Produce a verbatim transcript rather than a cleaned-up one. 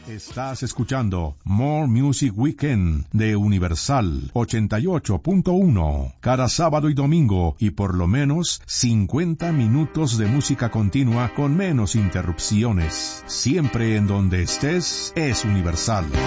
Estás escuchando More Music Weekend de Universal ochenta y ocho punto uno. Cada sábado y domingo y por lo menos cincuenta minutos de música continua con menos interrupciones. Siempre en donde estés es Universal.